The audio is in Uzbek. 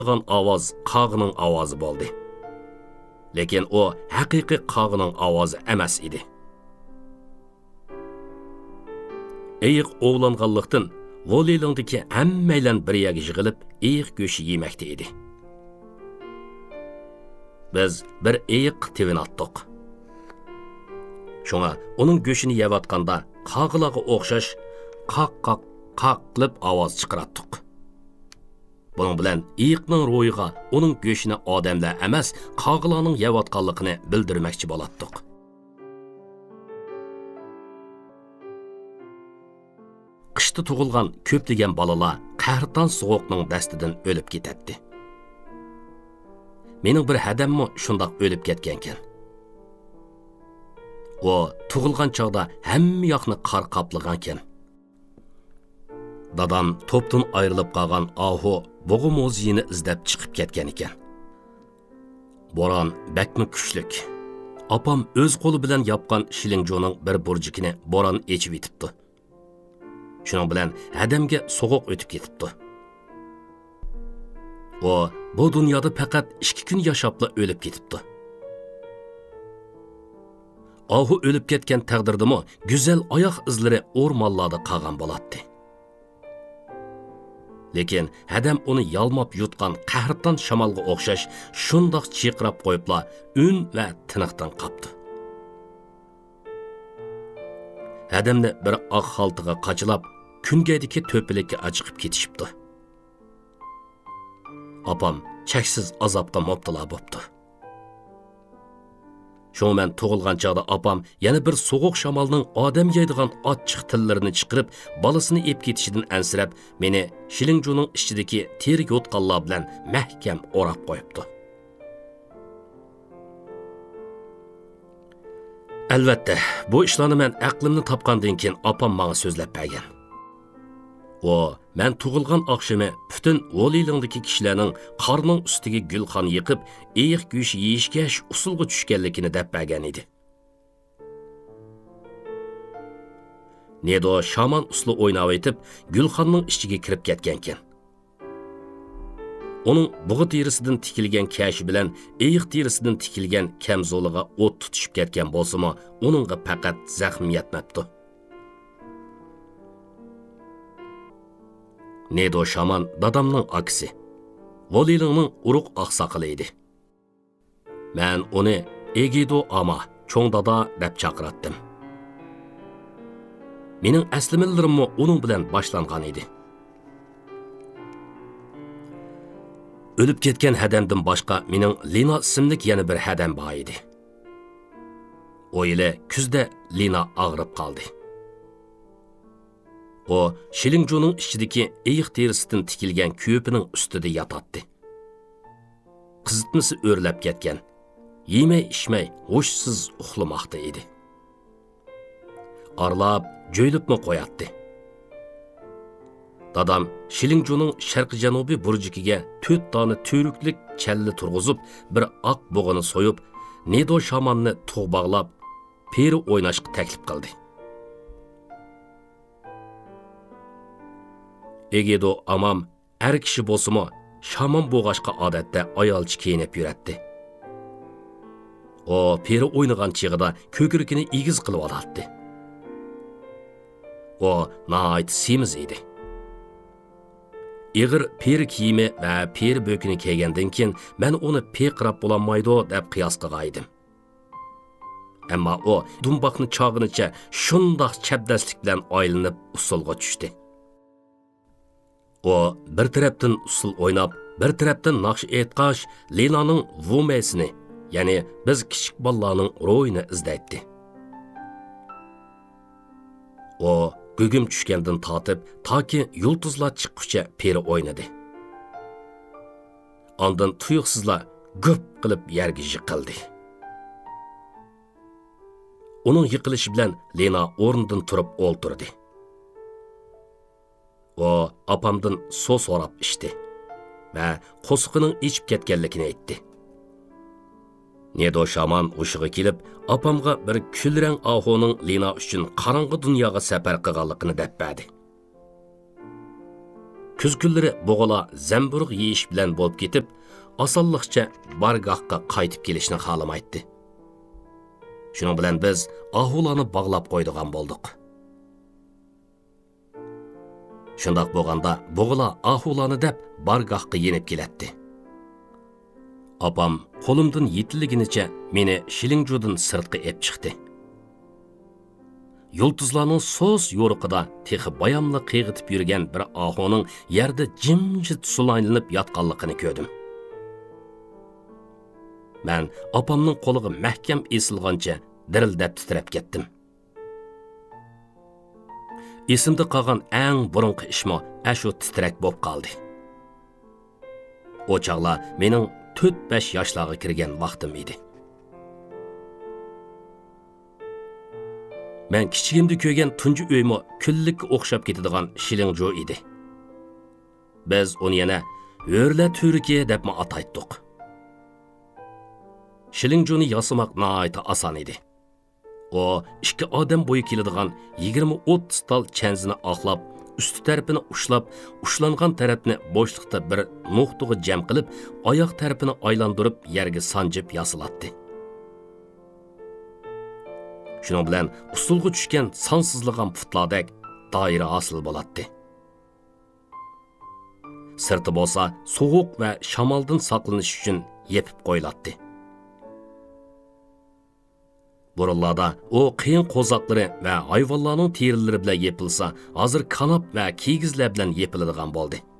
qilgan ovoz qog'ining ovozi bo'ldi. Lekin u haqiqiy qog'ining ovozi emas edi. Eyiq ovlanganlıqdan Volilingdagi hammaylan bir yerga yig'ilib, eyiq go'shi yemoqda edi. Biz bir eyiq tevin atdik. Shunga uning go'shini yeyotganda qog'ilarga o'xshash qaq qilib ovoz chiqaratdik. Bunun bilan eyiqning ro'yiga uning go'shini odamlar emas, qog'ilarning yeyotganligini bildirmoqchi bo'latdik. Qishda tug'ilgan ko'plagan bolalar qahrton sovuqning dastidan o'lib ketadi. Mening bir hadammi shundoq o'lib ketgan ekan. O tug'ilgan chog'da hamma yoqni qor qoplagan ekan. Dadam topdan ayrilib qolgan ahu bo'g'i muzeyini izlab chiqib ketgan ekan. Bo'ron bakmi kuchlik. Apam o'z qo'li bilan yapgan shilingjoning bir burjikini bo'ron echib yetibdi. Shuning bilan hadamga sovuq o'tib ketibdi. O bu dunyoda faqat 2 kun yashapla o'lib ketibdi. Ahu o'lib ketgan taqdirdami go'zal oyoq izlari o'rmonlarda qolgan bo'ladi. Lekin hadam uni yalmab yutgan qahrton shamolga o'xshash shundoq chiqrab qo'yibla un va tiniqdan qapti. Hadamni bir oq xaltiga qachilab, kungaydagi to'pilikka achiqib ketishibdi. Apam cheksiz azobga mubtalo bo'libdi. Şoň men tug'ilgan chaqda apam yana bir soğuq shamolning odam yeydigan ochiq tillarini chiqirib, balasini ep ketishidan ansirab, meni shilingjoning ichidagi terik yotqanlar bilan mahkam o'rab qo'yibdi. Albatta, bu ishlarni men aqlimni topgandan keyin apam menga so'zlab bergan. O, men tug'ilgan oqshimi butun Volilingdagi kishilarning qorning ustiga gulxon yiqib, eyiq go'shi yeyishga usulga tushganligini deb bergan edi. Nedo shaman usuli o'ynab etib, gulxonning ichiga kirib ketgan ekan. Uning bug'i terisidan tikilgan kashi bilan eyiq terisidan tikilgan kamzoliga o't tutishib ketgan bo'lsa-mu, uningga faqat zaxm yetmabdi. Nedo shaman dadamning aksi. Volilingning uruq oqsoqili edi. Men uni Egido ama cho'ng dada deb chaqiratdim. Mening aslillarim uning bilan boshlangan edi. O'lib ketgan hadamdan boshqa mening Lina ismli yana bir hadam bor edi. O yili kuzda Lina og'rib qoldi. O, shilingjoning ichidagi eyiq terisidan tikilgan ko'pining ustida yotadi. Qizitmasi o'rlab ketgan. Yemay ishmay, hushsiz uxlamoqda edi. Arlab, jo'ylibmi qo'yatdi. Dadam shilingjoning sharq-janubiy burjikiga 4 dona to'ruklik challi turg'izib, bir oq bug'ini so'yib, Nedo shamanni tug' bog'lab, peri o'ynashga taklif qildi. Egido amam er kishi bo'lsa-mu, shaman bo'g'ashqa odatda ayolchi kiyinib yuratdi. O peri o'ynagan chig'ida ko'krikini egiz qilib oladi. O nayt semiz edi. Ig'ir peri kiyimi va peri bo'kini kiygandan keyin men uni peqrab bo'lolmaydi deb qiyos qilgandim. Ammo o dumboqni chog'inicha shundoq chabdaslik bilan aylanib usulga tushdi. O bir tarafdan usul o'ynab, bir tarafdan naqsh aytqash Linaning vumesini, ya'ni biz kichik bolalarning ro'yini izlaydi. O gugum tushgandan tortib, toki yulduzlar chiqquncha peri o'ynadi. Ondan tuyuqsizlar gup qilib yerga yiqildi. Uning yiqilishi bilan Lina o'rnidan turib o'ltirdi. O apamdan so'rab ichdi va qo'sqining ichib ketganligini aytdi. Nedo shaman o'shig'i kelib, apamga bir kulrang ahoning Lina uchun qorong'i dunyoga safar qilganligini deb berdi. Күз kunlari bo'g'ala zamburug' yeyish bilan bo'lib ketib, osonlikcha bargohga qaytib kelishni xolamaydi. Shuning bilan biz ahulani bog'lab qo'ydigan bo'ldik. Shundoq bo'lganda bo'g'ala ahulani deb bargohga yenib keladi. Apam qo'limdan yetilliginicha meni Shilingjo'dan sirtqa ep chiqdi. Yulduzlarning so'z yo'riqida texi bayamli qiyg'itib yurgan bir ahoning yerda jimjit sulaylanib yotganligini ko'rdim. Men opamning qo'liga mahkam esilgancha dirildab titrab ketdim. Esimda qolgan eng burunqi ishmo ashu titrak bo'lib qoldi. O chaqlar mening 4-5 yoshlarga kirgan vaqtim edi. Men kichigimda ko'rgan tunji uymo kunlikka o'xshab ketadigan Shilingjo edi. Biz uni yana o'rla turiki deb ataytdik. Shilingjoni yasamak naayta oson edi. O ikki odam bo'yi keladigan 20-30 tal chanzini oqlab, usti tarafini ushlab, ushlangan tarafni bo'shliqda bir nuqtaga jam qilib, oyoq tarafini aylantirib yerga sanjib yasilatdi. Shuning bilan usulga tushgan sonsizligan putlardek doira hosil bo'ladi. Sirti bo'lsa sovuq va shamoldan saqlanish uchun yepib qo'yiladi. Burunlarda o qiyin qo'zoqlari va hayvonlarning terilari bilan yepilsa, hozir kanap va kiygizlar bilan yepiladigan bo'ldi.